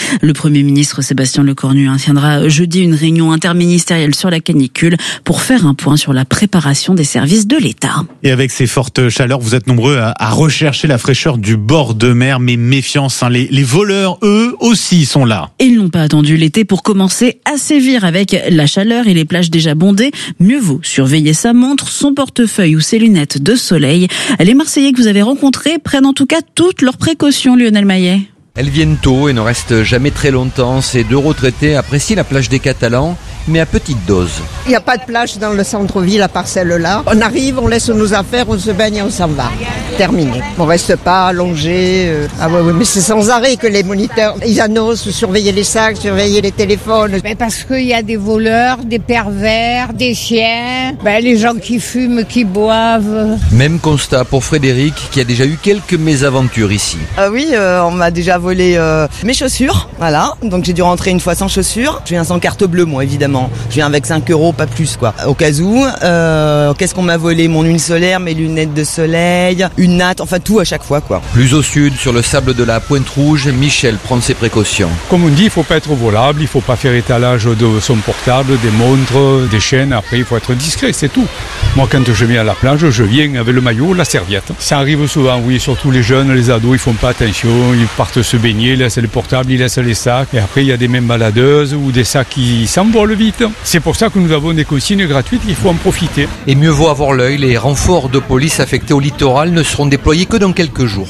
Le Premier ministre Sébastien Lecornu tiendra jeudi une réunion interministérielle sur la canicule pour faire un point sur la préparation des services de l'État. Et avec ces fortes chaleurs, vous êtes nombreux à rechercher la fraîcheur du bord de mer, mais méfiance, les voleurs, eux aussi, sont là. Ils n'ont pas attendu l'été pour commencer à sévir avec la chaleur et les plages déjà bondées. Mieux vaut surveiller sa montre, son portefeuille ou ses lunettes de soleil. Les Marseillais que vous avez rencontrés prennent en tout cas toutes leurs précautions, Lionel Maillet. Elles viennent tôt et ne restent jamais très longtemps. Ces deux retraités apprécient la plage des Catalans, mais à petite dose. Il n'y a pas de plage dans le centre-ville à part celle-là. On arrive, on laisse nos affaires, on se baigne et on s'en va. Terminé. On reste pas allongé. Ah ouais, mais c'est sans arrêt que les moniteurs, ils annoncent surveiller les sacs, surveiller les téléphones. Mais parce qu'il y a des voleurs, des pervers, des chiens, les gens qui fument, qui boivent. Même constat pour Frédéric, qui a déjà eu quelques mésaventures ici. Oui, on m'a déjà volé mes chaussures, voilà. Donc j'ai dû rentrer une fois sans chaussures. Je viens sans carte bleue, moi, évidemment. Je viens avec 5 €, pas plus, quoi. Au cas où, qu'est-ce qu'on m'a volé? Mon huile solaire, mes lunettes de soleil, une natte, enfin tout à chaque fois, quoi. Plus au sud, sur le sable de la Pointe-Rouge, Michel prend ses précautions. Comme on dit, il faut pas être volable, il faut pas faire étalage de son portable, des montres, des chaînes. Après, il faut être discret, c'est tout. Moi, quand je viens à la plage, je viens avec le maillot, la serviette. Ça arrive souvent, oui, surtout les jeunes, les ados, ils font pas attention, ils partent se baigner, ils laissent les portables, ils laissent les sacs. Et après, il y a des mains baladeuses ou des sacs qui s'envolent vite. C'est pour ça que nous avons des consignes gratuites, il faut en profiter. Et mieux vaut avoir l'œil, les renforts de police affectés au littoral ne seront déployés que dans quelques jours.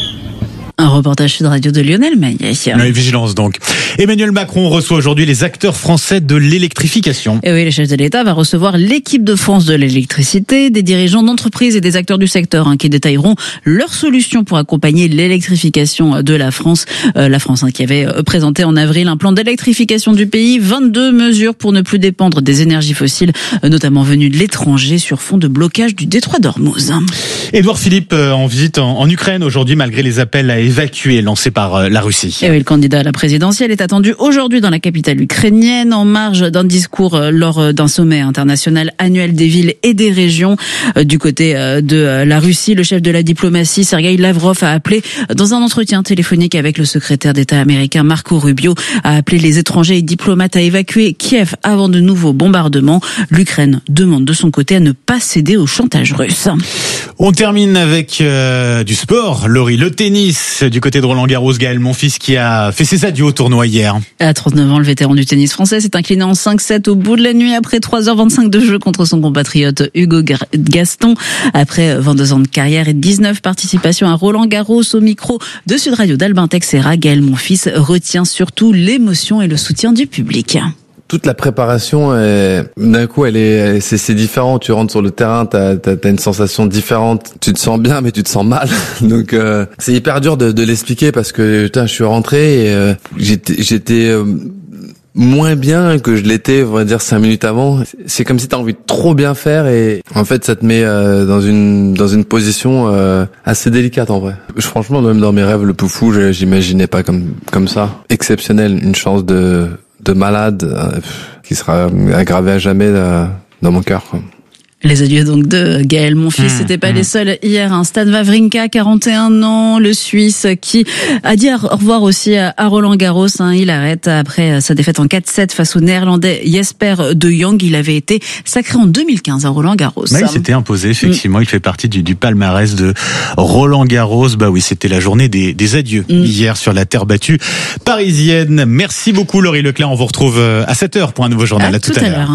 Un reportage Sud Radio de Lionel Maillet. Oui, vigilance donc. Emmanuel Macron reçoit aujourd'hui les acteurs français de l'électrification. Et oui, le chef de l'État va recevoir l'équipe de France de l'électricité, des dirigeants d'entreprises et des acteurs du secteur qui détailleront leurs solutions pour accompagner l'électrification de la France. La France qui avait présenté en avril un plan d'électrification du pays, 22 mesures pour ne plus dépendre des énergies fossiles, notamment venues de l'étranger sur fond de blocage du détroit d'Ormuz. Édouard Philippe en visite en Ukraine aujourd'hui malgré les appels à évacuer lancés par la Russie. Et oui, le candidat à la présidentielle est attendu aujourd'hui dans la capitale ukrainienne en marge d'un discours lors d'un sommet international annuel des villes et des régions. Du côté de la Russie, le chef de la diplomatie, Sergueï Lavrov, a appelé dans un entretien téléphonique avec le secrétaire d'État américain Marco Rubio, a appelé les étrangers et diplomates à évacuer Kiev avant de nouveaux bombardements. L'Ukraine demande de son côté à ne pas céder au chantage russe. On termine avec du sport, Laurie, le tennis. Du côté de Roland-Garros, Gaël Monfils qui a fait ses adieux au tournoi hier. À 39 ans, le vétéran du tennis français s'est incliné en 5-7 au bout de la nuit après 3h25 de jeu contre son compatriote Hugo Gaston. Après 22 ans de carrière et 19 participations à Roland-Garros, au micro de Sud Radio d'Albin Texera, Gaël Monfils retient surtout l'émotion et le soutien du public. Toute la préparation, d'un coup, c'est différent. Tu rentres sur le terrain, t'as une sensation différente. Tu te sens bien, mais tu te sens mal. Donc, c'est hyper dur de l'expliquer parce que, je suis rentré et j'étais moins bien que je l'étais, on va dire 5 minutes avant. C'est comme si t'as envie de trop bien faire et en fait, ça te met dans une position assez délicate en vrai. Franchement, même dans mes rêves le plus fou, j'imaginais pas comme ça. Exceptionnel, une chance de malade qui sera aggravé à jamais dans mon cœur. Les adieux donc de Gaël Monfils, c'était pas les seuls hier. Stan Wawrinka, 41 ans, le Suisse, qui a dit au revoir aussi à Roland-Garros. Il arrête après sa défaite en 4-7 face au Néerlandais Jesper de Jong. Il avait été sacré en 2015 à Roland-Garros. Il s'était imposé, effectivement. Il fait partie du palmarès de Roland-Garros. Oui, c'était la journée des adieux hier sur la terre battue parisienne. Merci beaucoup Laurie Leclerc. On vous retrouve à 7h pour un nouveau journal. À tout à l'heure.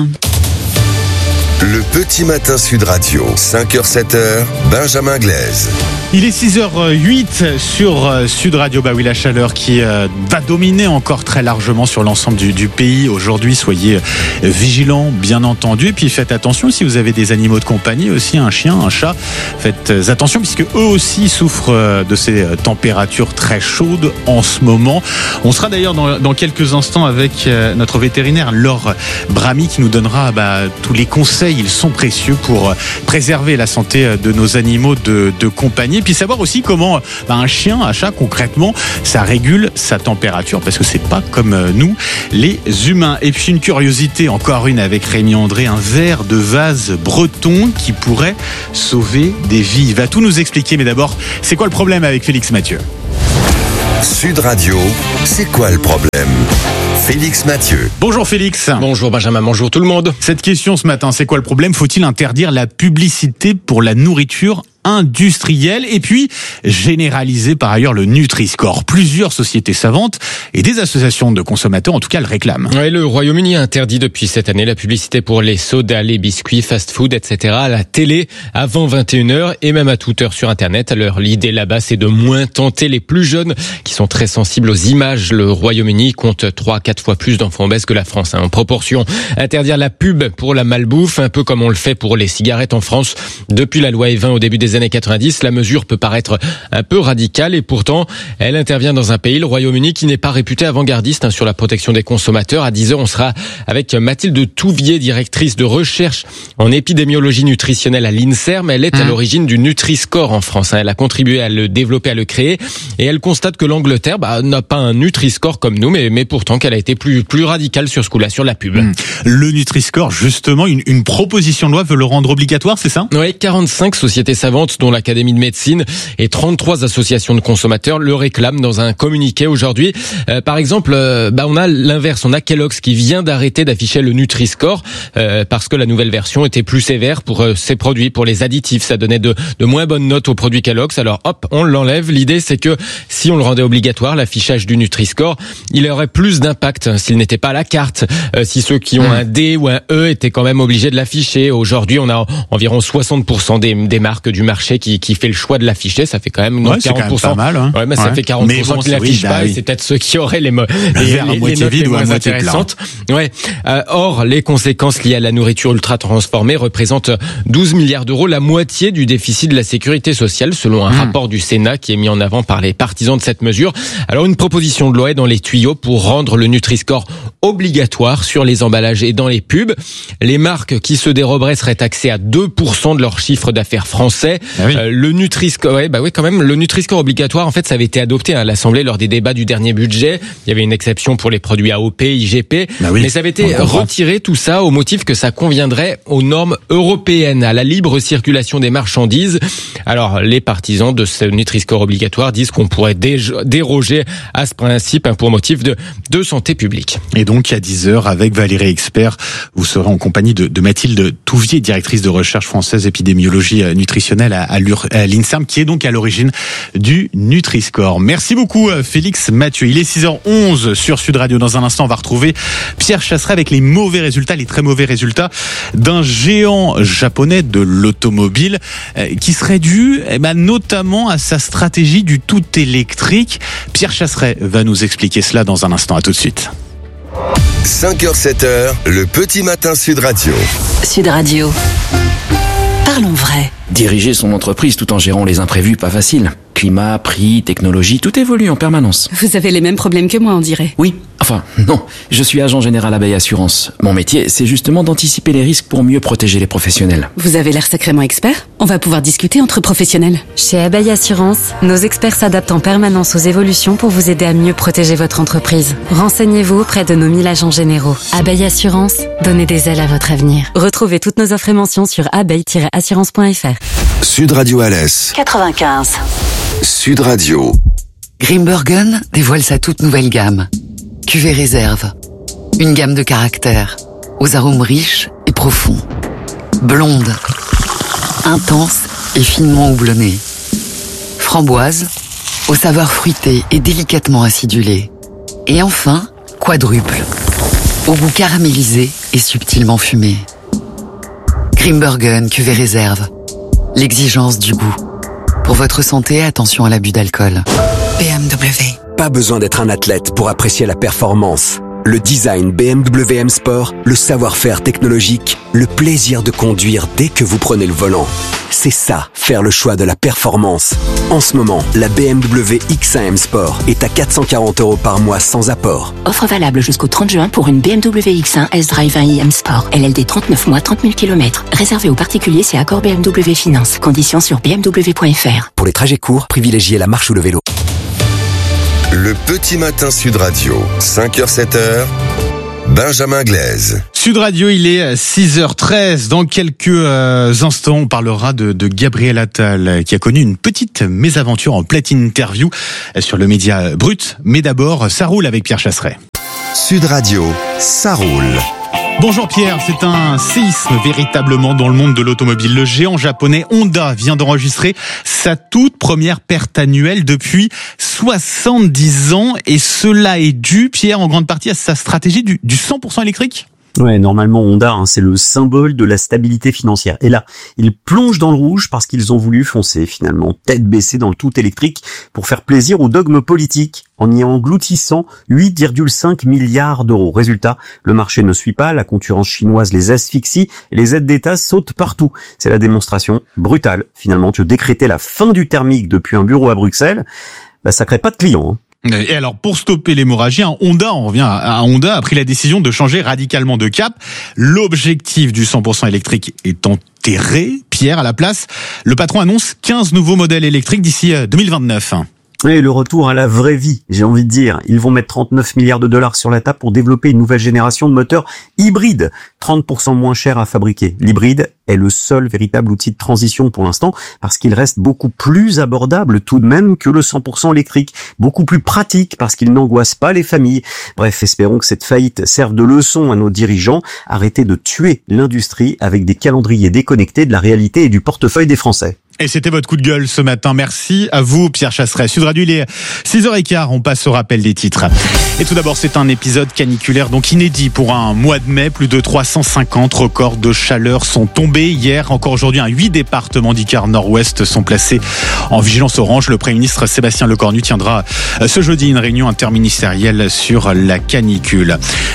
Le petit matin Sud Radio, 5h, 7h, Benjamin Glaise. Il est 6h08 sur Sud Radio. Oui, la chaleur qui va dominer encore très largement sur l'ensemble du pays. Aujourd'hui, soyez vigilants, bien entendu. Et puis faites attention si vous avez des animaux de compagnie, aussi un chien, un chat. Faites attention puisque eux aussi souffrent de ces températures très chaudes en ce moment. On sera d'ailleurs dans quelques instants avec notre vétérinaire Laure Bramy qui nous donnera tous les conseils. Ils sont précieux pour préserver la santé de nos animaux de compagnie. Et puis savoir aussi comment un chien, un chat, concrètement, ça régule sa température, parce que c'est pas comme nous, les humains. Et puis une curiosité, encore une avec Rémi André, un verre de vase breton qui pourrait sauver des vies. Il va tout nous expliquer, mais d'abord, c'est quoi le problème avec Félix Mathieu ? Sud Radio, c'est quoi le problème? Félix Mathieu. Bonjour Félix. Bonjour Benjamin, bonjour tout le monde. Cette question ce matin, c'est quoi le problème? Faut-il interdire la publicité pour la nourriture industrielle et puis généraliser par ailleurs le Nutri-Score? Plusieurs sociétés savantes et des associations de consommateurs en tout cas le réclament. Ouais, le Royaume-Uni a interdit depuis cette année la publicité pour les sodas, les biscuits, fast-food, etc. à la télé avant 21h et même à toute heure sur Internet. Alors l'idée là-bas, c'est de moins tenter les plus jeunes qui sont très sensibles aux images. Le Royaume-Uni compte 3-4 fois plus d'enfants obèses que la France en proportion. Interdire la pub pour la malbouffe, un peu comme on le fait pour les cigarettes en France. Depuis la loi E20 au début des années 90, la mesure peut paraître un peu radicale et pourtant elle intervient dans un pays, le Royaume-Uni, qui n'est pas réputé avant-gardiste sur la protection des consommateurs. À 10h, on sera avec Mathilde Touvier, directrice de recherche en épidémiologie nutritionnelle à l'INSERM. Elle est à l'origine du Nutri-Score en France. Elle a contribué à le développer, à le créer et elle constate que l'Angleterre n'a pas un Nutri-Score comme nous, mais pourtant qu'elle a été plus radicale sur ce coup-là, sur la pub. Le Nutri-Score, justement, une proposition de loi veut le rendre obligatoire, c'est ça? Oui, 45 sociétés savantes dont l'Académie de médecine et 33 associations de consommateurs le réclament dans un communiqué aujourd'hui. Par exemple, on a l'inverse, on a Kellogg's qui vient d'arrêter d'afficher le Nutri-Score parce que la nouvelle version était plus sévère pour ses produits, pour les additifs. Ça donnait de moins bonnes notes aux produits Kellogg's. Alors hop, on l'enlève. L'idée, c'est que si on le rendait obligatoire, l'affichage du Nutri-Score, il aurait plus d'impact s'il n'était pas à la carte. Si ceux qui ont un D ou un E étaient quand même obligés de l'afficher. Aujourd'hui, on a environ 60% des marques du marché qui fait le choix de l'afficher. Ça fait quand même 40%. C'est quand même pas mal, hein. Ouais, mais ça fait 40% qui l'affichent pas. Et c'est peut-être ceux qui auraient les notes les moins intéressantes. Ouais. Or, les conséquences liées à la nourriture ultra transformée représentent 12 milliards d'euros, la moitié du déficit de la sécurité sociale, selon un rapport du Sénat qui est mis en avant par les partisans de cette mesure. Alors, une proposition de loi est dans les tuyaux pour rendre le Nutri-Score obligatoire sur les emballages et dans les pubs. Les marques qui se déroberaient seraient taxées à 2% de leur chiffre d'affaires français. Ah oui. Le Nutri-Score, le Nutri-Score obligatoire, en fait, ça avait été adopté à l'Assemblée lors des débats du dernier budget. Il y avait une exception pour les produits AOP, IGP, mais ça avait été retiré tout ça au motif que ça conviendrait aux normes européennes, à la libre circulation des marchandises. Alors, les partisans de ce Nutri-Score obligatoire disent qu'on pourrait déroger à ce principe pour motif de santé publique. Et donc, à 10h, avec Valérie Expert, vous serez en compagnie de Mathilde Touvier, directrice de recherche française épidémiologie nutritionnelle à l'INSERM, qui est donc à l'origine du Nutri-Score. Merci beaucoup Félix Mathieu. Il est 6h11 sur Sud Radio. Dans un instant, on va retrouver Pierre Chasseret avec les très mauvais résultats d'un géant japonais de l'automobile qui serait dû notamment à sa stratégie du tout électrique. Pierre Chasseret va nous expliquer cela dans un instant. À tout de suite. 5h, 7h, le petit matin Sud Radio. Sud Radio. Parlons vrai. Diriger son entreprise tout en gérant les imprévus, pas facile. Climat, prix, technologie, tout évolue en permanence. Vous avez les mêmes problèmes que moi, on dirait. Oui, enfin, non. Je suis agent général Abeille Assurance. Mon métier, c'est justement d'anticiper les risques pour mieux protéger les professionnels. Vous avez l'air sacrément expert. On va pouvoir discuter entre professionnels. Chez Abeille Assurance, nos experts s'adaptent en permanence aux évolutions pour vous aider à mieux protéger votre entreprise. Renseignez-vous auprès de nos 1000 agents généraux. Abeille Assurance, donnez des ailes à votre avenir. Retrouvez toutes nos offres et mentions sur abeille-assurance.fr. Sud Radio Alès 95. Sud Radio. Grimbergen dévoile sa toute nouvelle gamme. Cuvée réserve. Une gamme de caractères, aux arômes riches et profonds. Blonde, intense et finement houblonnée. Framboise, aux saveurs fruitées et délicatement acidulées. Et enfin, quadruple, au goût caramélisé et subtilement fumé. Grimbergen cuvée réserve. L'exigence du goût. Pour votre santé, attention à l'abus d'alcool. BMW. Pas besoin d'être un athlète pour apprécier la performance. Le design BMW M Sport, le savoir-faire technologique, le plaisir de conduire dès que vous prenez le volant. C'est ça, faire le choix de la performance. En ce moment, la BMW X1 M Sport est à 440 € par mois sans apport. Offre valable jusqu'au 30 juin pour une BMW X1 S-Drive 1i M Sport. LLD 39 mois, 30 000 km. Réservé aux particuliers, c'est accord BMW Finance. Conditions sur bmw.fr. Pour les trajets courts, privilégiez la marche ou le vélo. Le petit matin Sud Radio, 5h, 7h, Benjamin Glaise. Sud Radio, il est 6h13. Dans quelques instants, on parlera de Gabriel Attal, qui a connu une petite mésaventure en pleine interview sur le média Brut. Mais d'abord, ça roule avec Pierre Chasseret. Sud Radio, ça roule. Bonjour Pierre, c'est un séisme véritablement dans le monde de l'automobile. Le géant japonais Honda vient d'enregistrer sa toute première perte annuelle depuis 70 ans. Et cela est dû, Pierre, en grande partie à sa stratégie du 100% électrique. Ouais, normalement Honda, c'est le symbole de la stabilité financière. Et là, ils plongent dans le rouge parce qu'ils ont voulu foncer finalement tête baissée dans le tout électrique pour faire plaisir au dogme politique en y engloutissant 8,5 milliards d'euros. Résultat, le marché ne suit pas, la concurrence chinoise les asphyxie et les aides d'État sautent partout. C'est la démonstration brutale finalement de décréter la fin du thermique depuis un bureau à Bruxelles. Ça crée pas de clients. Et alors, pour stopper l'hémorragie, on revient à Honda, a pris la décision de changer radicalement de cap. L'objectif du 100% électrique est enterré. Pierre, à la place, le patron annonce 15 nouveaux modèles électriques d'ici 2029. Et le retour à la vraie vie, j'ai envie de dire. Ils vont mettre 39 milliards de dollars sur la table pour développer une nouvelle génération de moteurs hybrides, 30% moins chers à fabriquer. L'hybride est le seul véritable outil de transition pour l'instant, parce qu'il reste beaucoup plus abordable tout de même que le 100% électrique, beaucoup plus pratique parce qu'il n'angoisse pas les familles. Bref, espérons que cette faillite serve de leçon à nos dirigeants. Arrêtez de tuer l'industrie avec des calendriers déconnectés de la réalité et du portefeuille des Français. Et c'était votre coup de gueule ce matin. Merci à vous, Pierre Chasseret. Sud Radio, il est 6h15. On passe au rappel des titres. Et tout d'abord, c'est un épisode caniculaire, donc inédit pour un mois de mai. Plus de 350 records de chaleur sont tombés hier. Encore aujourd'hui, 8 départements d'Icard Nord-Ouest sont placés en vigilance orange. Le Premier ministre Sébastien Lecornu tiendra ce jeudi une réunion interministérielle sur la canicule.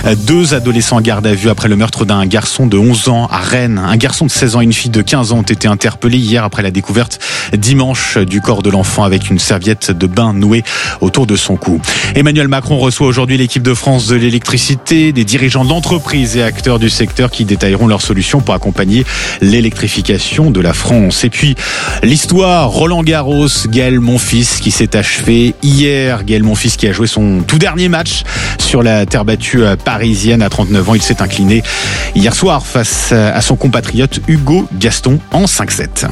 2 adolescents en garde à vue après le meurtre d'un garçon de 11 ans à Rennes. Un garçon de 16 ans et une fille de 15 ans ont été interpellés hier après la découverte dimanche du corps de l'enfant avec une serviette de bain nouée autour de son cou. Emmanuel Macron reçoit aujourd'hui l'équipe de France de l'électricité, des dirigeants d'entreprises et acteurs du secteur qui détailleront leurs solutions pour accompagner l'électrification de la France. Et puis, l'histoire Roland-Garros, Gaël Monfils qui s'est achevé hier. Gaël Monfils qui a joué son tout dernier match sur la terre battue parisienne à 39 ans. Il s'est incliné hier soir face à son compatriote Hugo Gaston en 5-7.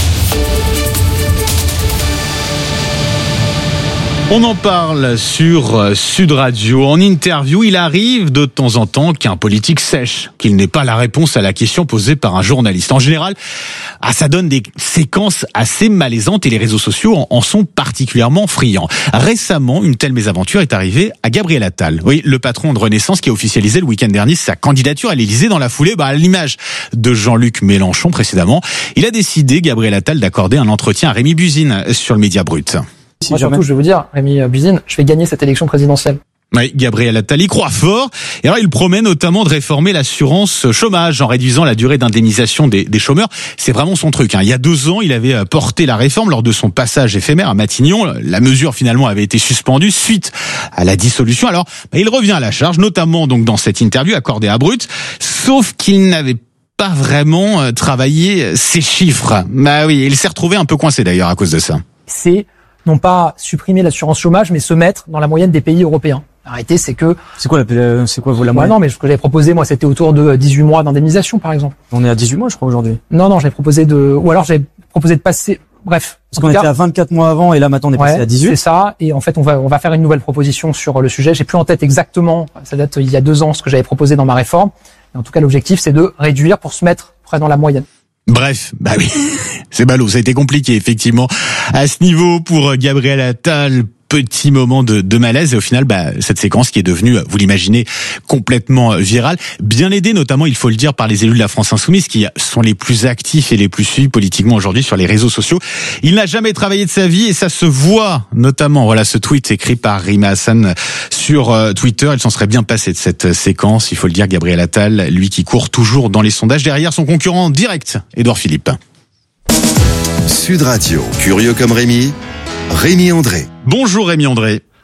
On en parle sur Sud Radio. En interview, il arrive de temps en temps qu'un politique sèche, qu'il n'ait pas la réponse à la question posée par un journaliste. En général, ça donne des séquences assez malaisantes et les réseaux sociaux en sont particulièrement friands. Récemment, une telle mésaventure est arrivée à Gabriel Attal. Oui, le patron de Renaissance qui a officialisé le week-end dernier sa candidature à l'Élysée dans la foulée, à l'image de Jean-Luc Mélenchon précédemment. Il a décidé, Gabriel Attal, d'accorder un entretien à Rémi Buzine sur le Média Brut. Moi, surtout, je vais vous dire, Rémi Buzine, je vais gagner cette élection présidentielle. Oui, Gabriel Attal y croit fort. Et alors, il promet notamment de réformer l'assurance chômage en réduisant la durée d'indemnisation des chômeurs. C'est vraiment son truc. Il y a 2 ans, il avait porté la réforme lors de son passage éphémère à Matignon. La mesure, finalement, avait été suspendue suite à la dissolution. Alors, il revient à la charge, notamment donc dans cette interview accordée à Brut. Sauf qu'il n'avait pas vraiment travaillé ses chiffres. Oui, il s'est retrouvé un peu coincé d'ailleurs à cause de ça. C'est non pas supprimer l'assurance chômage, mais se mettre dans la moyenne des pays européens. La réalité, c'est que... C'est quoi la moyenne? Non, mais ce que j'avais proposé, moi, c'était autour de 18 mois d'indemnisation, par exemple. On est à 18 mois, je crois, aujourd'hui. Non, j'avais proposé ou alors j'avais proposé de passer... Bref. Parce qu'on était à 24 mois avant et là, maintenant, on est passé à 18. C'est ça. Et en fait, on va faire une nouvelle proposition sur le sujet. J'ai plus en tête exactement, ça date il y a 2 ans, ce que j'avais proposé dans ma réforme. Et en tout cas, l'objectif, c'est de réduire pour se mettre près dans la moyenne. Bref, oui, c'est ballot, ça a été compliqué effectivement à ce niveau pour Gabriel Attal. Petit moment de malaise et au final, cette séquence qui est devenue, vous l'imaginez, complètement virale, bien aidée notamment, il faut le dire, par les élus de la France Insoumise qui sont les plus actifs et les plus suivis politiquement aujourd'hui sur les réseaux sociaux. Il n'a jamais travaillé de sa vie et ça se voit notamment. Voilà ce tweet écrit par Rima Hassan sur Twitter. Il s'en serait bien passé de cette séquence, il faut le dire. Gabriel Attal, lui qui court toujours dans les sondages derrière son concurrent direct, Édouard Philippe. Sud Radio, curieux comme Rémi André. Bonjour Rémi André.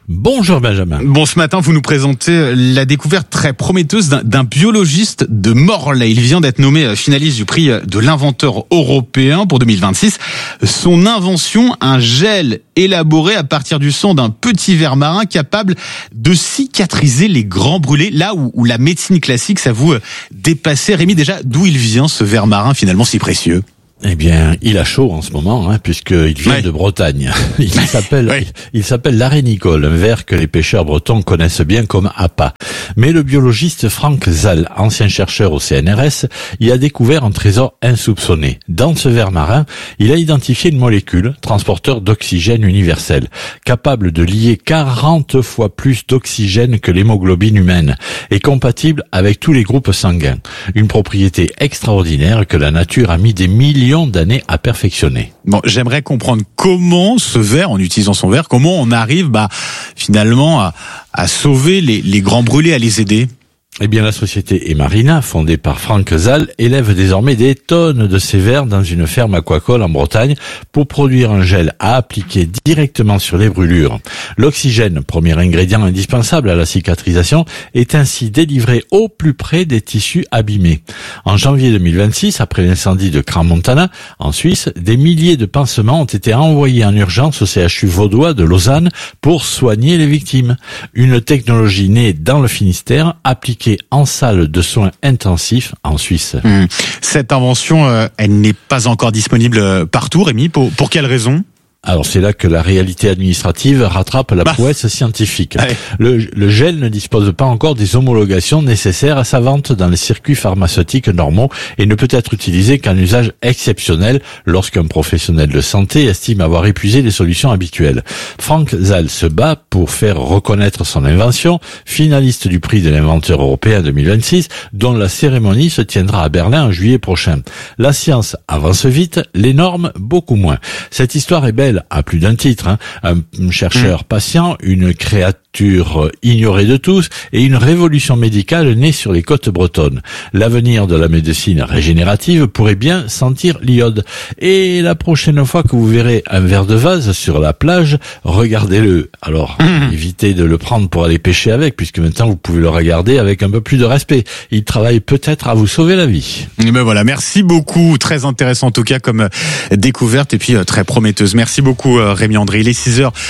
Bonjour Benjamin. Bon, ce matin, vous nous présentez la découverte très prometteuse d'un biologiste de Morlaix. Il vient d'être nommé finaliste du prix de l'inventeur européen pour 2026. Son invention, un gel élaboré à partir du sang d'un petit ver marin capable de cicatriser les grands brûlés, là où la médecine classique s'avoue dépasser. Rémi, déjà, d'où il vient ce ver marin finalement si précieux ? Eh bien, il a chaud en ce moment, puisqu'il vient de Bretagne. Il s'appelle l'arénicole, un ver que les pêcheurs bretons connaissent bien comme appât. Mais le biologiste Frank Zal, ancien chercheur au CNRS, y a découvert un trésor insoupçonné. Dans ce ver marin, il a identifié une molécule, transporteur d'oxygène universel, capable de lier 40 fois plus d'oxygène que l'hémoglobine humaine, et compatible avec tous les groupes sanguins. Une propriété extraordinaire que la nature a mis des millions d'années à perfectionner. Bon, j'aimerais comprendre comment ce ver, en utilisant son ver, comment on arrive finalement à sauver les grands brûlés, à les aider. Eh bien, la société Emarina, fondée par Frank Zal, élève désormais des tonnes de ces vers dans une ferme aquacole en Bretagne pour produire un gel à appliquer directement sur les brûlures. L'oxygène, premier ingrédient indispensable à la cicatrisation, est ainsi délivré au plus près des tissus abîmés. En janvier 2026, après l'incendie de Crans-Montana, en Suisse, des milliers de pansements ont été envoyés en urgence au CHU vaudois de Lausanne pour soigner les victimes. Une technologie née dans le Finistère, appliquée en salle de soins intensifs en Suisse. Cette invention, elle n'est pas encore disponible partout, Rémi. Pour quelle raison ? Alors c'est là que la réalité administrative rattrape la prouesse scientifique. Le gel ne dispose pas encore des homologations nécessaires à sa vente dans les circuits pharmaceutiques normaux et ne peut être utilisé qu'en usage exceptionnel lorsqu'un professionnel de santé estime avoir épuisé les solutions habituelles. Frank Zal se bat pour faire reconnaître son invention, finaliste du prix de l'inventeur européen 2026, dont la cérémonie se tiendra à Berlin en juillet prochain. La science avance vite, les normes beaucoup moins. Cette histoire est belle à plus d'un titre, un chercheur patient, une créature ignorée de tous et une révolution médicale née sur les côtes bretonnes. L'avenir de la médecine régénérative pourrait bien sentir l'iode. Et la prochaine fois que vous verrez un verre de vase sur la plage, regardez-le. Alors, évitez de le prendre pour aller pêcher avec, puisque maintenant vous pouvez le regarder avec un peu plus de respect. Il travaille peut-être à vous sauver la vie. Et ben voilà, merci beaucoup. Très intéressant en tout cas comme découverte et puis très prometteuse. Merci beaucoup Rémi André. Il est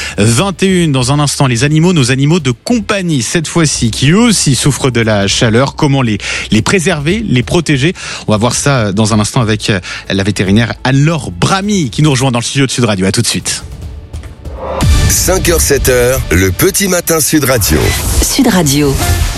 6h21. Dans un instant, les animaux, nos animaux de compagnie, cette fois-ci, qui eux aussi souffrent de la chaleur. Comment les préserver, les protéger? On va voir ça dans un instant avec la vétérinaire Anne-Laure Bramy qui nous rejoint dans le studio de Sud Radio. À tout de suite. 5h, 7h, le petit matin Sud Radio. Sud Radio.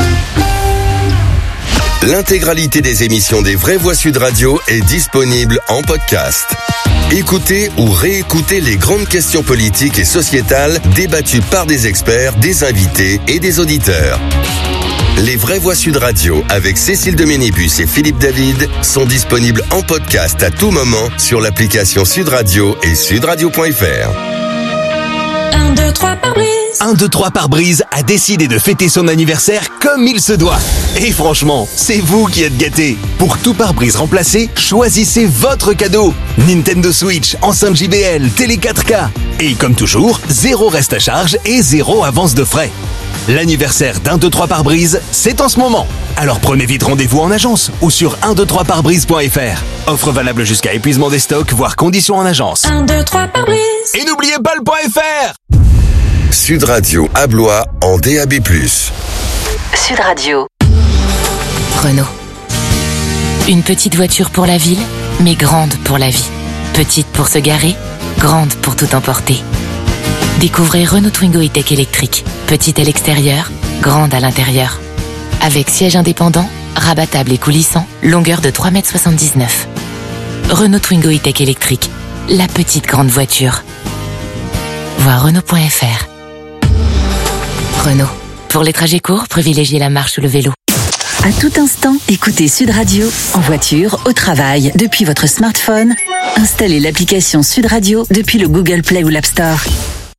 L'intégralité des émissions des Vraies Voix Sud Radio est disponible en podcast. Écoutez ou réécoutez les grandes questions politiques et sociétales débattues par des experts, des invités et des auditeurs. Les Vraies Voix Sud Radio avec Cécile de Ménibus et Philippe David sont disponibles en podcast à tout moment sur l'application Sud Radio et sudradio.fr. 1, 2, 3 pare-brise. 1, 2, 3 pare-brise a décidé de fêter son anniversaire comme il se doit. Et franchement, c'est vous qui êtes gâtés. Pour tout pare-brise remplacé, choisissez votre cadeau. Nintendo Switch, enceinte JBL, télé 4K. Et comme toujours, 0 reste à charge et 0 avance de frais. L'anniversaire d'1, 2, 3 pare-brise, c'est en ce moment. Alors prenez vite rendez-vous en agence ou sur 123pare-brise.fr. Offre valable jusqu'à épuisement des stocks, voire conditions en agence. 1, 2, 3 pare-brise. Et n'oubliez pas le .fr. Sud Radio à Blois en DAB+. Sud Radio. Renault. Une petite voiture pour la ville, mais grande pour la vie. Petite pour se garer, grande pour tout emporter. Découvrez Renault Twingo E-Tech électrique. Petite à l'extérieur, grande à l'intérieur. Avec siège indépendant, rabattable et coulissant, longueur de 3,79 m. Renault Twingo E-Tech électrique. La petite grande voiture. Voir Renault.fr. Renault. Pour les trajets courts, privilégiez la marche ou le vélo. À tout instant, écoutez Sud Radio, en voiture, au travail, depuis votre smartphone. Installez l'application Sud Radio depuis le Google Play ou l'App Store.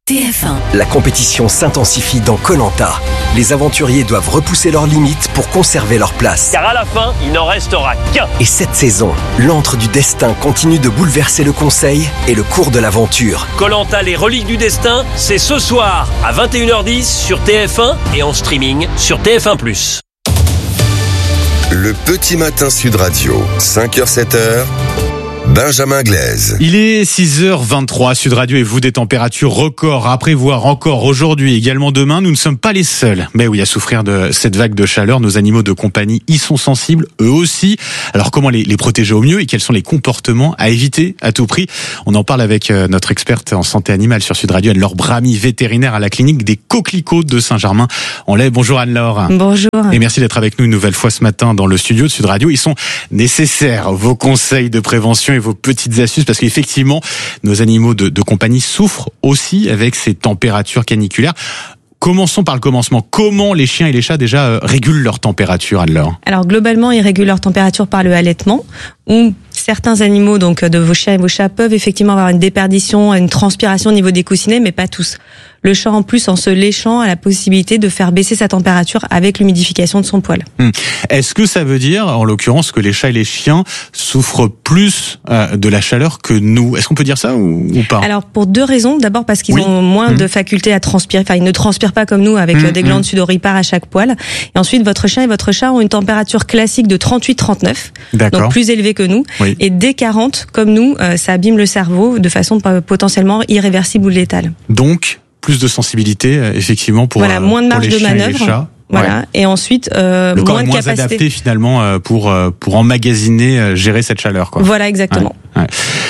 TF1. La compétition s'intensifie dans Koh-Lanta. Les aventuriers doivent repousser leurs limites pour conserver leur place. Car à la fin, il n'en restera qu'un. Et cette saison, l'antre du destin continue de bouleverser le conseil et le cours de l'aventure. Koh-Lanta, les reliques du destin, c'est ce soir à 21h10 sur TF1 et en streaming sur TF1+. Le petit matin Sud Radio, 5h-7h. Benjamin Glaise. Il est 6h23, Sud Radio et vous, des températures records à prévoir encore aujourd'hui, également demain. Nous ne sommes pas les seuls, mais oui, à souffrir de cette vague de chaleur. Nos animaux de compagnie y sont sensibles, eux aussi. Alors comment les protéger au mieux et quels sont les comportements à éviter à tout prix? On en parle avec notre experte en santé animale sur Sud Radio, Anne-Laure Bramy, vétérinaire à la clinique des Coquelicots de Saint-Germain-en-Laye. Bonjour Anne-Laure. Bonjour. Et merci d'être avec nous une nouvelle fois ce matin dans le studio de Sud Radio. Ils sont nécessaires, vos conseils de prévention et vos petites astuces, parce qu'effectivement, nos animaux de compagnie souffrent aussi avec ces températures caniculaires. Commençons par le commencement. Comment les chiens et les chats déjà régulent leur température, Anne-Laure? Alors globalement, ils régulent leur température par le halètement, où certains animaux, donc de vos chiens et vos chats, peuvent effectivement avoir une déperdition, une transpiration au niveau des coussinets, mais pas tous. Le chat, en plus, en se léchant, a la possibilité de faire baisser sa température avec l'humidification de son poil. Est-ce que ça veut dire, en l'occurrence, que les chats et les chiens souffrent plus de la chaleur que nous? Est-ce qu'on peut dire ça ou pas? Alors, pour deux raisons. D'abord, parce qu'ils ont moins de faculté à transpirer. Enfin, ils ne transpirent pas comme nous, avec des glandes sudoripares à chaque poil. Et ensuite, votre chien et votre chat ont une température classique de 38-39. D'accord. Donc plus élevée que nous. Oui. Et dès 40, comme nous, ça abîme le cerveau de façon potentiellement irréversible ou létale. Donc, plus de sensibilité, effectivement, pour moins de marge pour les de chiens manœuvre. Et les chats. Voilà. Ouais. Et ensuite, le corps moins de moins capacité. adapté finalement pour emmagasiner, gérer cette chaleur, quoi. Voilà, exactement. Ouais.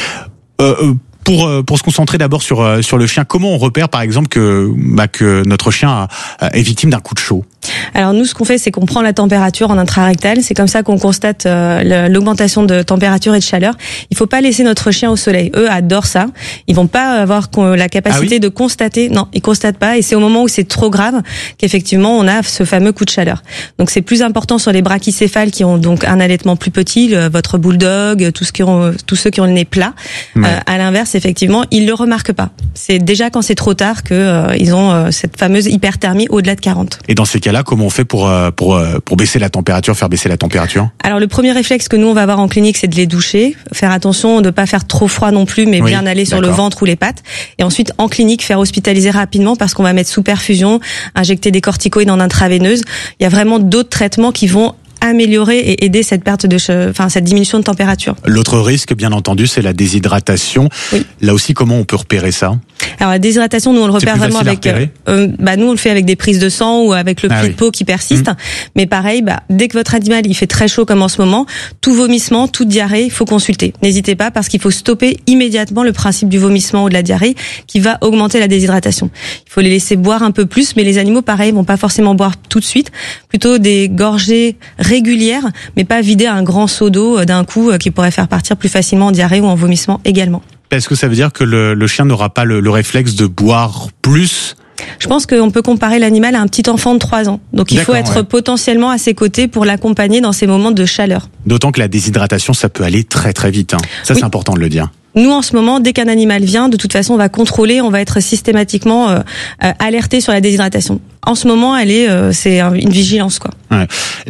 Pour se concentrer d'abord sur le chien, comment on repère par exemple que notre chien est victime d'un coup de chaud? Alors nous, ce qu'on fait, c'est qu'on prend la température en intrarectal. C'est comme ça qu'on constate l'augmentation de température et de chaleur. Il faut pas laisser notre chien au soleil. Eux adorent ça. Ils vont pas avoir la capacité de constater. Non, ils constatent pas. Et c'est au moment où c'est trop grave qu'effectivement on a ce fameux coup de chaleur. Donc c'est plus important sur les brachycéphales qui ont donc un allaitement plus petit, votre bulldog, tous ceux qui ont le nez plat. À l'inverse, effectivement, ils le remarquent pas. C'est déjà quand c'est trop tard que ils ont cette fameuse hyperthermie au-delà de 40. Et dans ces cas-là, comment on fait pour baisser la température, faire baisser la température? Alors le premier réflexe que nous on va avoir en clinique, c'est de les doucher, faire attention de pas faire trop froid non plus, mais bien aller sur le ventre ou les pattes. Et ensuite en clinique faire hospitaliser rapidement parce qu'on va mettre sous perfusion, injecter des corticoïdes en intraveineuse. Il y a vraiment d'autres traitements qui vont améliorer et aider cette cette diminution de température. L'autre risque, bien entendu, c'est la déshydratation. Oui. Là aussi, comment on peut repérer ça? Alors la déshydratation, nous on le repère vraiment avec nous on le fait avec des prises de sang ou avec le pli de peau qui persiste. Mais pareil, dès que votre animal il fait très chaud comme en ce moment, tout vomissement, toute diarrhée, il faut consulter. N'hésitez pas parce qu'il faut stopper immédiatement le principe du vomissement ou de la diarrhée qui va augmenter la déshydratation. Il faut les laisser boire un peu plus, mais les animaux pareil vont pas forcément boire tout de suite, plutôt des gorgées régulières, mais pas vider un grand seau d'eau d'un coup qui pourrait faire partir plus facilement en diarrhée ou en vomissement également. Est-ce que ça veut dire que le chien n'aura pas le réflexe de boire plus? Je pense qu'on peut comparer l'animal à un petit enfant de 3 ans. Donc il faut être potentiellement à ses côtés pour l'accompagner dans ces moments de chaleur. D'autant que la déshydratation, ça peut aller très très vite. Ça, c'est important de le dire. Nous, en ce moment, dès qu'un animal vient, de toute façon, on va contrôler, on va être systématiquement alerté sur la déshydratation. En ce moment, c'est une vigilance, quoi. Ouais.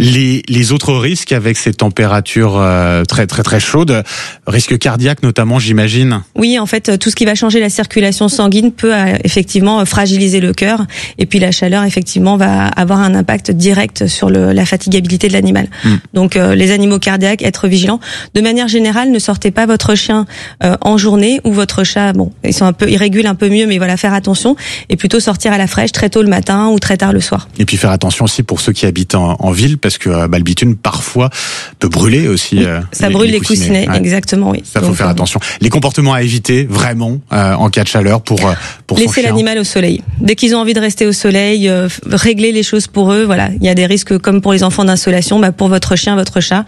Les autres risques avec ces températures très très très chaudes, risque cardiaque notamment, j'imagine. Oui, en fait, tout ce qui va changer la circulation sanguine peut effectivement fragiliser le cœur, et puis la chaleur effectivement va avoir un impact direct sur la fatigabilité de l'animal. Donc les animaux cardiaques, être vigilants. De manière générale, ne sortez pas votre chien en journée ou votre chat. Bon, ils régulent un peu mieux, mais voilà, faire attention et plutôt sortir à la fraîche très tôt le matin ou très tard le soir. Et puis faire attention aussi pour ceux qui habitent en ville, parce que le bitume parfois peut brûler aussi. Ça brûle les coussinets, exactement, oui. Ça faut faire attention. Les comportements à éviter vraiment en cas de chaleur pour laisser l'animal au soleil. Dès qu'ils ont envie de rester au soleil, régler les choses pour eux. Voilà, il y a des risques comme pour les enfants d'insolation. Pour votre chien, votre chat,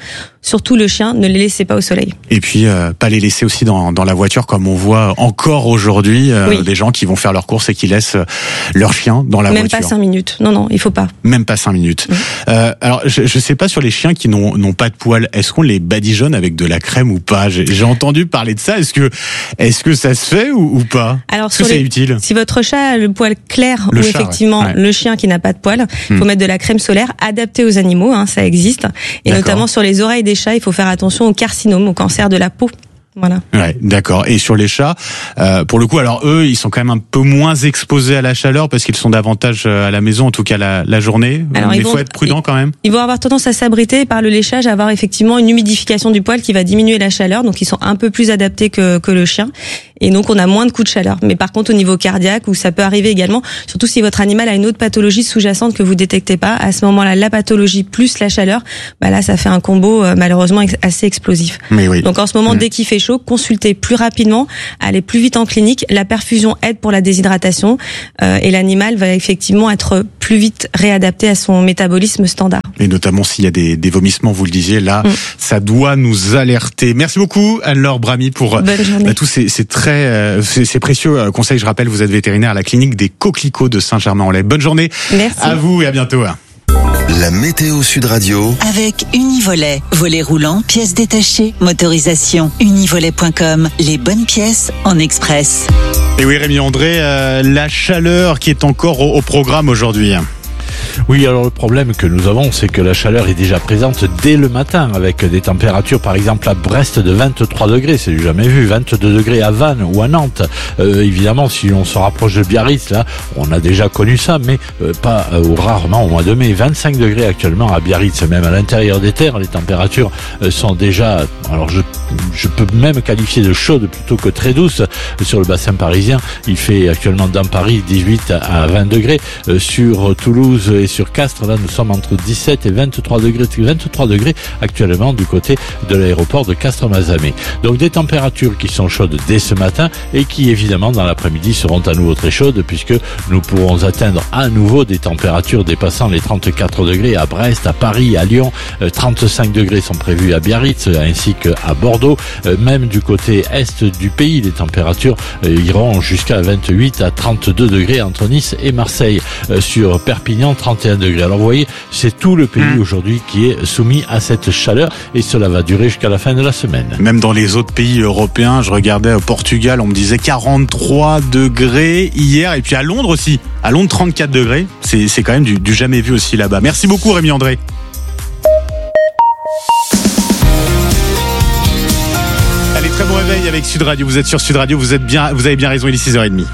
surtout le chien, ne les laissez pas au soleil. Et puis pas les laisser aussi dans la voiture, comme on voit encore aujourd'hui des gens qui vont faire leurs courses et qui laissent leur chien dans la voiture. Même pas 5 minutes. Non, il faut pas. Même pas 5 minutes. Alors je sais pas, sur les chiens qui n'ont pas de poils, est-ce qu'on les badigeonne avec de la crème ou pas? J'ai entendu parler de ça. Est-ce que ça se fait ou pas? Alors, est-ce que c'est utile? Si votre chat a le poil clair ou effectivement le chien qui n'a pas de poils, faut mettre de la crème solaire adaptée aux animaux, ça existe. Et notamment sur les oreilles des chats, il faut faire attention au carcinome, au cancer de la peau. Voilà. Ouais, d'accord. Et sur les chats, pour le coup, alors eux, ils sont quand même un peu moins exposés à la chaleur parce qu'ils sont davantage à la maison, en tout cas la journée. Alors, il faut être prudent quand même. Ils vont avoir tendance à s'abriter par le léchage, à avoir effectivement une humidification du poil qui va diminuer la chaleur. Donc ils sont un peu plus adaptés que le chien. Et donc on a moins de coups de chaleur. Mais par contre au niveau cardiaque, où ça peut arriver également, surtout si votre animal a une autre pathologie sous-jacente que vous détectez pas, à ce moment-là, la pathologie plus la chaleur, là ça fait un combo malheureusement assez explosif. Mais oui. Donc en ce moment, dès qu'il fait chaud, consultez plus rapidement, allez plus vite en clinique. La perfusion aide pour la déshydratation et l'animal va effectivement être plus vite réadapté à son métabolisme standard. Et notamment s'il y a des vomissements, vous le disiez, là, ça doit nous alerter. Merci beaucoup Anne-Laure Bramy pour tous ces précieux conseils. Je rappelle, vous êtes vétérinaire à la clinique des Coquelicots de Saint-Germain-en-Laye. Bonne journée. Merci. À vous et à bientôt. La météo Sud Radio. Avec Univolet. Volet roulant, pièces détachées, motorisation. Univolet.com. Les bonnes pièces en express. Et oui, Rémi André, la chaleur qui est encore au programme aujourd'hui. Oui, alors le problème que nous avons, c'est que la chaleur est déjà présente dès le matin, avec des températures, par exemple à Brest de 23 degrés, c'est du jamais vu, 22 degrés à Vannes ou à Nantes. Évidemment, si on se rapproche de Biarritz, là, on a déjà connu ça, mais pas ou rarement au mois de mai. 25 degrés actuellement à Biarritz, même à l'intérieur des terres, les températures sont déjà, alors je peux même qualifier de chaude plutôt que très douce sur le bassin parisien. Il fait actuellement dans Paris 18 à 20 degrés, sur Toulouse et sur Castres, là nous sommes entre 17 et 23 degrés. 23 degrés actuellement du côté de l'aéroport de Castres-Mazamet. Donc des températures qui sont chaudes dès ce matin et qui évidemment dans l'après-midi seront à nouveau très chaudes, puisque nous pourrons atteindre à nouveau des températures dépassant les 34 degrés à Brest, à Paris, à Lyon. 35 degrés sont prévus à Biarritz ainsi qu'à Bordeaux. Même du côté est du pays, les températures iront jusqu'à 28 à 32 degrés entre Nice et Marseille. Sur Perpignan, 31 degrés. Alors vous voyez, c'est tout le pays aujourd'hui qui est soumis à cette chaleur et cela va durer jusqu'à la fin de la semaine. Même dans les autres pays européens, je regardais au Portugal, on me disait 43 degrés hier, et puis à Londres aussi. À Londres, 34 degrés. C'est quand même du jamais vu aussi là-bas. Merci beaucoup Rémi André. Allez, très bon réveil avec Sud Radio. Vous êtes sur Sud Radio, vous avez bien raison, il est 6h30.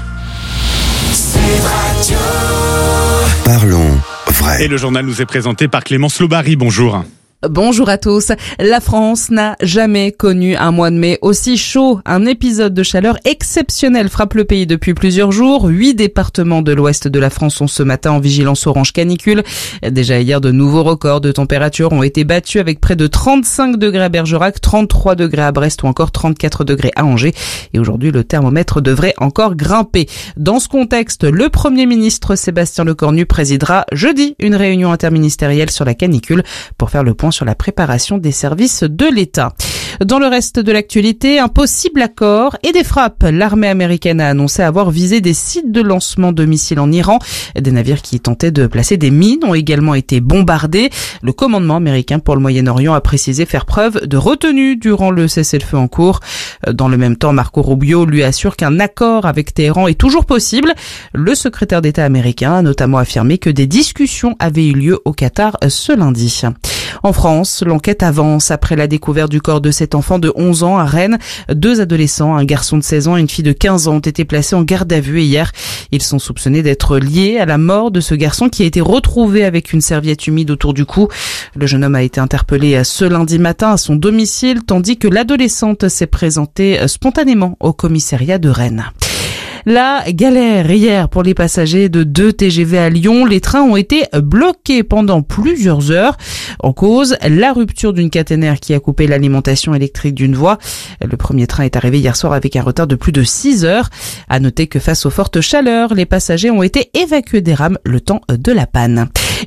Parlons vrai. Et le journal nous est présenté par Clémence Lobary. Bonjour. Bonjour à tous. La France n'a jamais connu un mois de mai aussi chaud. Un épisode de chaleur exceptionnel frappe le pays depuis plusieurs jours. 8 départements de l'ouest de la France sont ce matin en vigilance orange canicule. Déjà hier, de nouveaux records de température ont été battus avec près de 35 degrés à Bergerac, 33 degrés à Brest ou encore 34 degrés à Angers. Et aujourd'hui, le thermomètre devrait encore grimper. Dans ce contexte, le Premier ministre Sébastien Lecornu présidera jeudi une réunion interministérielle sur la canicule pour faire le point sur la préparation des services de l'État. Dans le reste de l'actualité, un possible accord et des frappes. L'armée américaine a annoncé avoir visé des sites de lancement de missiles en Iran. Des navires qui tentaient de placer des mines ont également été bombardés. Le commandement américain pour le Moyen-Orient a précisé faire preuve de retenue durant le cessez-le-feu en cours. Dans le même temps, Marco Rubio lui assure qu'un accord avec Téhéran est toujours possible. Le secrétaire d'État américain a notamment affirmé que des discussions avaient eu lieu au Qatar ce lundi. En France, l'enquête avance après la découverte du corps de cet enfant de 11 ans à Rennes. 2 adolescents, un garçon de 16 ans et une fille de 15 ans ont été placés en garde à vue hier. Ils sont soupçonnés d'être liés à la mort de ce garçon qui a été retrouvé avec une serviette humide autour du cou. Le jeune homme a été interpellé ce lundi matin à son domicile, tandis que l'adolescente s'est présentée spontanément au commissariat de Rennes. La galère hier pour les passagers de 2 TGV à Lyon. Les trains ont été bloqués pendant plusieurs heures. En cause, la rupture d'une caténaire qui a coupé l'alimentation électrique d'une voie. Le premier train est arrivé hier soir avec un retard de plus de 6 heures. À noter que face aux fortes chaleurs, les passagers ont été évacués des rames le temps de la panne.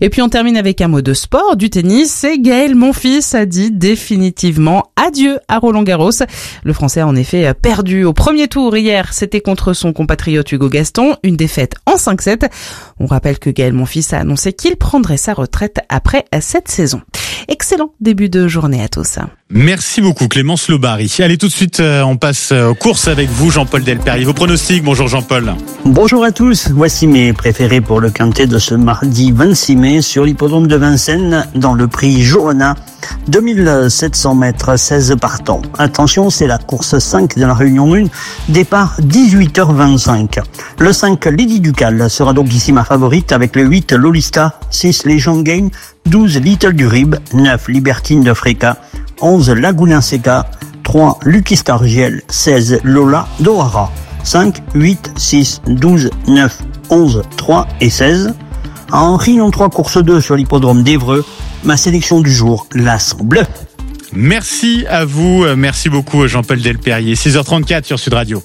Et puis on termine avec un mot de sport, du tennis. Et Gaël Monfils a dit définitivement adieu à Roland-Garros. Le Français a en effet perdu au premier tour hier. C'était contre son compatriote Hugo Gaston. Une défaite en 5-7. On rappelle que Gaël Monfils a annoncé qu'il prendrait sa retraite après cette saison. Excellent début de journée à tous. Merci beaucoup Clémence Lobary. Allez, tout de suite, on passe aux courses avec vous, Jean-Paul Delperrier. Vos pronostics, bonjour Jean-Paul. Bonjour à tous, voici mes préférés pour le quintet de ce mardi 26 mai sur l'hippodrome de Vincennes dans le prix Johanna. 2700 mètres, 16 partants. Attention, c'est la course 5 de la Réunion 1, départ 18h25. Le 5, Lady Ducal, sera donc ici ma favorite avec le 8, Lolista, 6, Legend Game, 12, Little du Rib, 9, Libertine de Fréca, 11, Laguna Seca, 3, Lucky Stargiel, 16, Lola d'Ohara, 5, 8, 6, 12, 9, 11, 3 et 16. En Réunion 3, course 2 sur l'hippodrome d'Évreux, ma sélection du jour, l'As bleu. Merci à vous, merci beaucoup Jean-Paul Delperrier. 6h34 sur Sud Radio.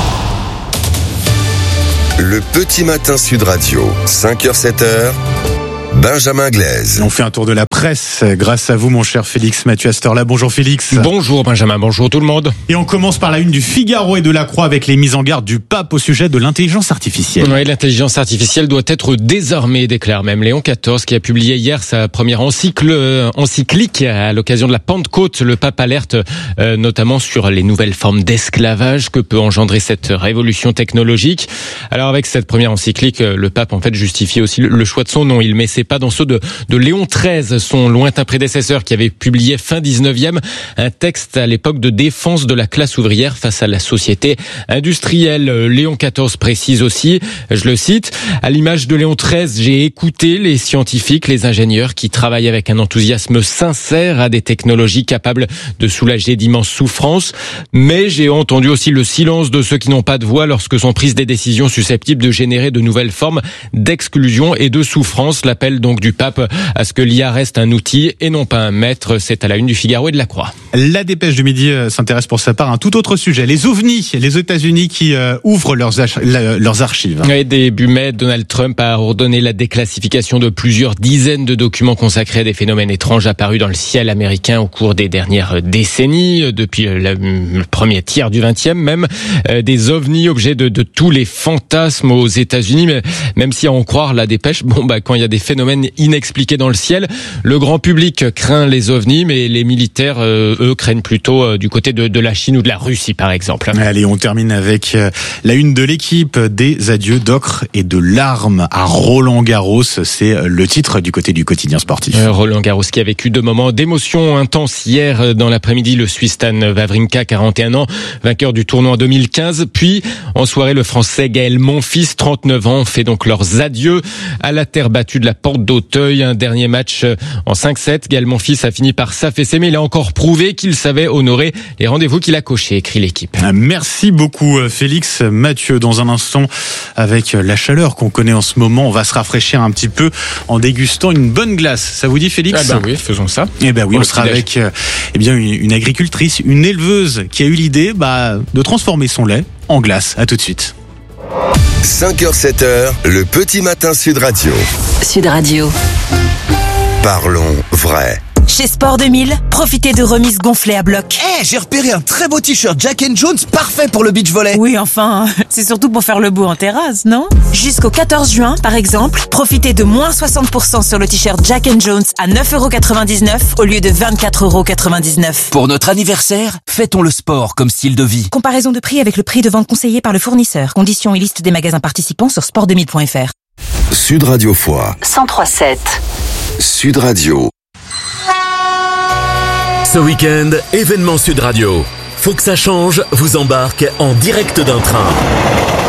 Le petit matin Sud Radio, 5h-7h. Benjamin Glaise. On fait un tour de la presse grâce à vous, mon cher Félix Mathieu Astorla. Bonjour Félix. Bonjour Benjamin, bonjour tout le monde. Et on commence par la une du Figaro et de la Croix avec les mises en garde du pape au sujet de l'intelligence artificielle. Oui, l'intelligence artificielle doit être désarmée, déclare même Léon XIV, qui a publié hier sa première encyclique à l'occasion de la Pentecôte. Le pape alerte notamment sur les nouvelles formes d'esclavage que peut engendrer cette révolution technologique. Alors avec cette première encyclique, le pape en fait justifie aussi le choix de son nom. Il met ses pas dans ceux de Léon XIII, son lointain prédécesseur, qui avait publié fin 19e un texte à l'époque de défense de la classe ouvrière face à la société industrielle. Léon XIV précise aussi, je le cite, à l'image de Léon XIII, j'ai écouté les scientifiques, les ingénieurs qui travaillent avec un enthousiasme sincère à des technologies capables de soulager d'immenses souffrances, mais j'ai entendu aussi le silence de ceux qui n'ont pas de voix lorsque sont prises des décisions susceptibles de générer de nouvelles formes d'exclusion et de souffrance. L'appel donc du pape à ce que l'IA reste un outil et non pas un maître. C'est à la une du Figaro et de la Croix. La Dépêche du Midi s'intéresse pour sa part à un tout autre sujet. Les ovnis, les États-Unis qui ouvrent leurs archives. Et début mai, Donald Trump a ordonné la déclassification de plusieurs dizaines de documents consacrés à des phénomènes étranges apparus dans le ciel américain au cours des dernières décennies, depuis le premier tiers du 20e même. Des ovnis, objets de tous les fantasmes aux États-Unis, mais même si à en croire la Dépêche, quand il y a des phénomènes inexpliqués dans le ciel, le grand public craint les ovnis, mais les militaires, eux, craignent plutôt du côté de la Chine ou de la Russie, par exemple. Allez, on termine avec la une de l'équipe, des adieux d'ocre et de larmes à Roland-Garros. C'est le titre du côté du quotidien sportif. Roland-Garros qui a vécu deux moments d'émotion intense hier dans l'après-midi. Le Suisse Stan Wawrinka, 41 ans, vainqueur du tournoi en 2015. Puis, en soirée, le Français Gaël Monfils, 39 ans, fait donc leurs adieux à la terre battue de la Porte d'Auteuil. Un dernier match en 5-7. Gaël Monfils a fini par s'affaisser, mais il a encore prouvé qu'il savait honorer les rendez-vous qu'il a cochés, écrit l'équipe. Merci beaucoup Félix. Mathieu, dans un instant, avec la chaleur qu'on connaît en ce moment, on va se rafraîchir un petit peu en dégustant une bonne glace. Ça vous dit Félix ? Oui, faisons ça. Oui, on sera avec une agricultrice, une éleveuse qui a eu l'idée de transformer son lait en glace. À tout de suite. 5h-7h, le petit matin Sud Radio. Sud Radio. Parlons vrai. Chez Sport 2000, profitez de remises gonflées à bloc. J'ai repéré un très beau t-shirt Jack & Jones, parfait pour le beach volley. Oui, enfin, c'est surtout pour faire le beau en terrasse, non ? Jusqu'au 14 juin, par exemple, profitez de moins 60% sur le t-shirt Jack & Jones à 9,99€ au lieu de 24,99€. Pour notre anniversaire, fêtons le sport comme style de vie. Comparaison de prix avec le prix de vente conseillé par le fournisseur. Conditions et liste des magasins participants sur sport2000.fr. Sud Radio Foix 103.7. Sud Radio. Ce week-end, événement Sud Radio. Faut que ça change vous embarque en direct d'un train.